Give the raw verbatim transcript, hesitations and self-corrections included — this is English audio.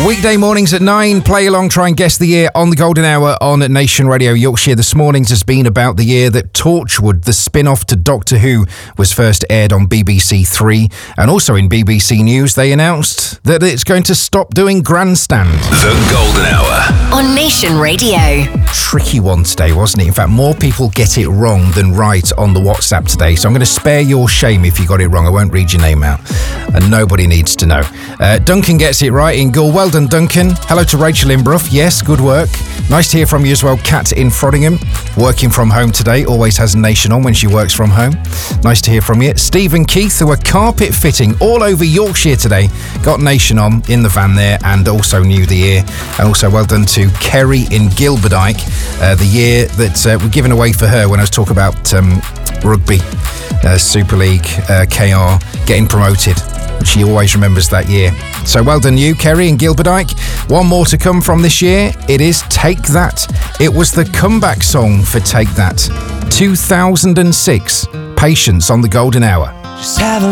Weekday mornings at nine, play along, try and guess the year on the Golden Hour on Nation Radio Yorkshire. This morning's has been about the year that Torchwood, the spin-off to Doctor Who, was first aired on B B C Three. And also in B B C News, they announced that it's going to stop doing Grandstand. The Golden Hour on Nation Radio. Tricky one today, wasn't it? In fact, more people get it wrong than right on the WhatsApp today. So I'm going to spare your shame if you got it wrong. I won't read your name out. And nobody needs to know. Uh, Duncan gets it right in Gull. Well done, Duncan. Hello to Rachel in Brough. Yes, good work. Nice to hear from you as well. Kat in Frodingham, working from home today. Always has Nation on when she works from home. Nice to hear from you. Steve and Keith, who are carpet fitting all over Yorkshire today, got Nation on in the van there and also knew the year. And also well done to Kerry in Gilberdyke, uh, the year that uh, we're giving away for her when I was talking about um, rugby, uh, Super League, uh, K R, getting promoted. She always remembers that year. So well done you, Kerry and Gilberdyke. One more to come from this year. It is Take That. It was the comeback song for Take That. two thousand six. Patience on the Golden Hour. Just have a